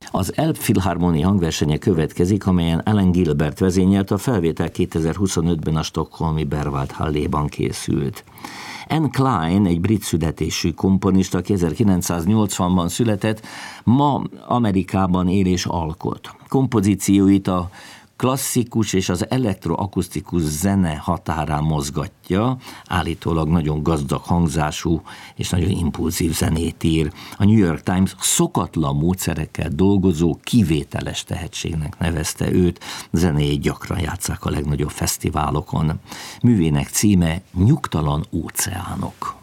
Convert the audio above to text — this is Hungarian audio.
Az Elbphilharmonia hangversenye következik, amelyen Alan Gilbert vezényelt, a felvétel 2025-ben a stockholmi Berwald Halléban készült. Anne Klein, egy brit születésű komponista, aki 1980-ban született, ma Amerikában él és alkot. Kompozícióit a klasszikus és az elektroakusztikus zene határán mozgatja, állítólag nagyon gazdag hangzású és nagyon impulzív zenét ír. A New York Times szokatlan módszerekkel dolgozó, kivételes tehetségnek nevezte őt, zenéjét gyakran játsszák a legnagyobb fesztiválokon. Művének címe Nyugtalan óceánok.